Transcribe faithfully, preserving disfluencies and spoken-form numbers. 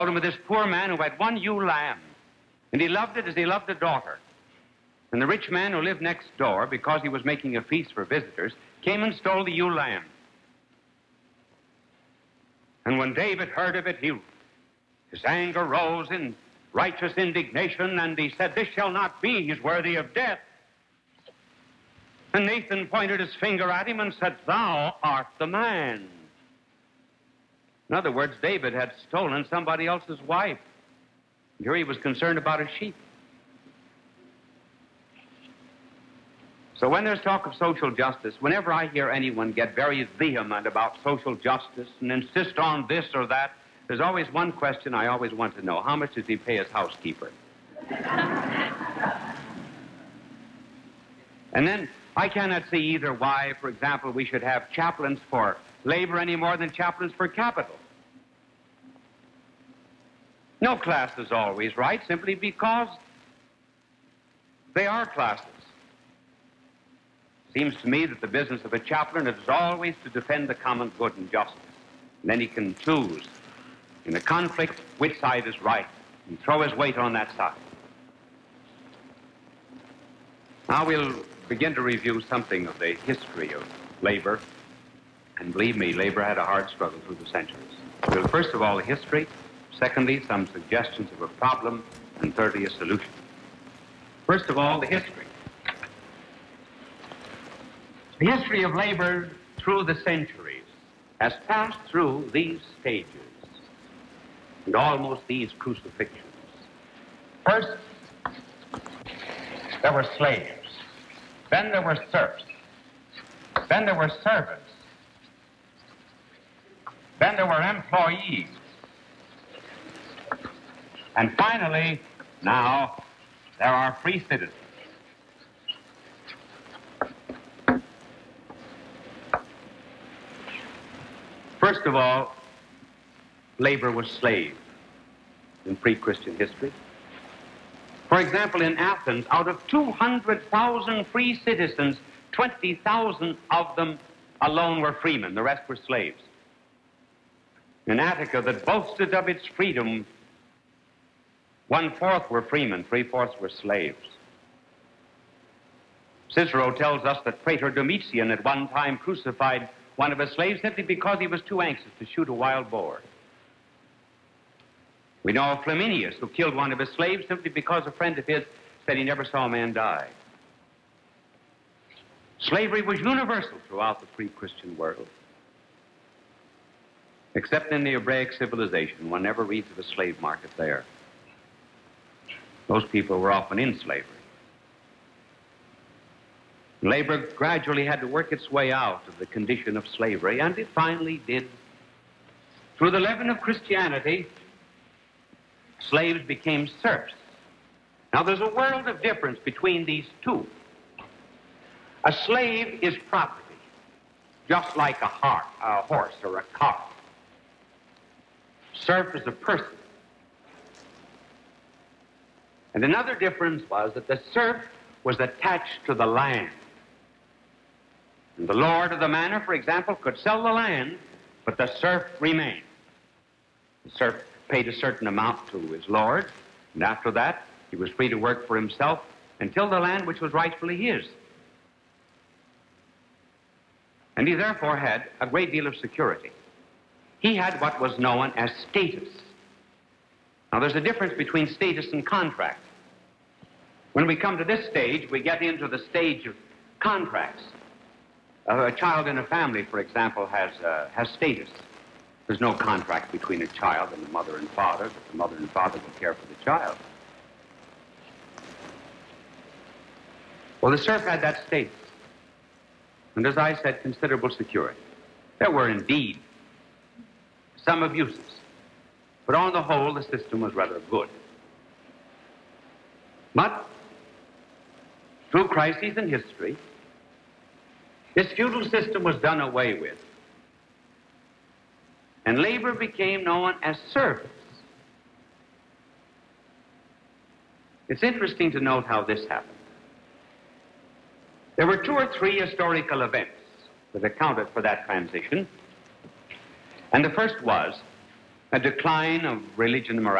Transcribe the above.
him of this poor man who had one ewe lamb, and he loved it as he loved a daughter. And the rich man who lived next door, because he was making a feast for visitors, came and stole the ewe lamb. And when David heard of it, he, his anger rose in righteous indignation, and he said, "This shall not be. He's worthy of death." And Nathan pointed his finger at him and said, "Thou art the man." In other words, David had stolen somebody else's wife. And here he was concerned about his sheep. So when there's talk of social justice, whenever I hear anyone get very vehement about social justice and insist on this or that, there's always one question I always want to know. How much does he pay his housekeeper? And then I cannot see either why, for example, we should have chaplains for labor any more than chaplains for capital. No class is always right simply because they are classes. Seems to me that the business of a chaplain is always to defend the common good and justice. And then he can choose in a conflict which side is right and throw his weight on that side. Now we'll begin to review something of the history of labor. And believe me, labor had a hard struggle through the centuries. Well, first of all, the history. Secondly, some suggestions of a problem. And thirdly, a solution. First of all, the history. The history of labor through the centuries has passed through these stages and almost these crucifixions. First, there were slaves. Then there were serfs. Then there were servants. Then there were employees. And finally, now, there are free citizens. First of all, labor was slave in pre-Christian history. For example, in Athens, out of two hundred thousand free citizens, twenty thousand of them alone were freemen. The rest were slaves. In Attica, that boasted of its freedom, one-fourth were freemen, three-fourths were slaves. Cicero tells us that Praetor Domitian at one time crucified one of his slaves simply because he was too anxious to shoot a wild boar. We know of Flaminius, who killed one of his slaves simply because a friend of his said he never saw a man die. Slavery was universal throughout the pre-Christian world. Except in the Hebraic civilization, one never reads of a slave market there. Those people were often in slavery. Labor gradually had to work its way out of the condition of slavery, and it finally did. Through the leaven of Christianity, slaves became serfs. Now, there's a world of difference between these two. A slave is property, just like a, heart, a horse or a car. Serf is a person. And another difference was that the serf was attached to the land. And the lord of the manor, for example, could sell the land, but the serf remained. The serf paid a certain amount to his lord, and after that, he was free to work for himself until the land which was rightfully his. And he therefore had a great deal of security. He had what was known as status. Now, there's a difference between status and contract. When we come to this stage, we get into the stage of contracts. Uh, a child in a family, for example, has, uh, has status. There's no contract between a child and the mother and father, but the mother and father will care for the child. Well, the serf had that status. And as I said, considerable security. There were indeed some abuses, but on the whole, the system was rather good. But through crises in history, this feudal system was done away with, and labor became known as service. It's interesting to note how this happened. There were two or three historical events that accounted for that transition. And the first was a decline of religion and morality.